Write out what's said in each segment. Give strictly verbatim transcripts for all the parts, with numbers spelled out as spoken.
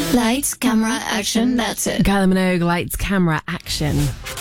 Lights, camera, action, that's it. Kylie Minogue, lights, camera, action.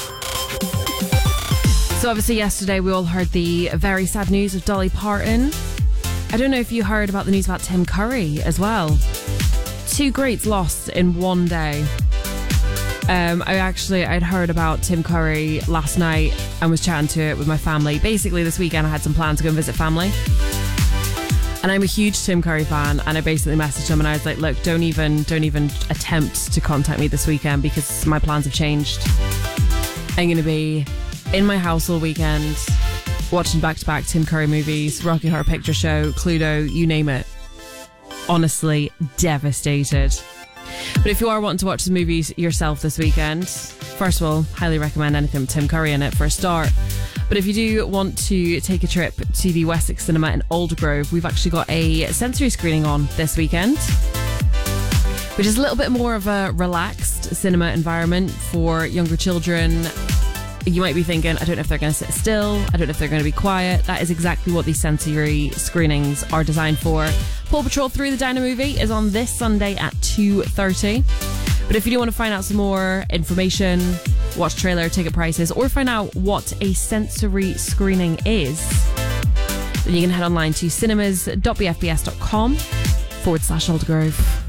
So obviously yesterday we all heard the very sad news of Dolly Parton. I don't know if you heard about the news about Tim Curry as well. Two greats lost in one day. Um, I actually, I'd heard about Tim Curry last night and was chatting to it with my family. Basically this weekend I had some plans to go and visit family. And I'm a huge Tim Curry fan, and I basically messaged him and I was like, look, don't even don't even attempt to contact me this weekend because my plans have changed. I'm going to be in my house all weekend watching back-to-back Tim Curry movies, Rocky Horror Picture Show, Cluedo, you name it. Honestly, devastated. But if you are wanting to watch the movies yourself this weekend, first of all, highly recommend anything with Tim Curry in it for a start. But if you do want to take a trip to the Wessex Cinema in Aldergrove, we've actually got a sensory screening on this weekend, which is a little bit more of a relaxed cinema environment for younger children. You might be thinking, I don't know if they're going to sit still, I don't know if they're going to be quiet. That is exactly what these sensory screenings are designed for. Paw Patrol Through the Dino movie is on this Sunday at two thirty. But if you do want to find out some more information, watch trailer, ticket prices, or find out what a sensory screening is, then you can head online to cinemas.bfbs.com forward slash Aldergrove.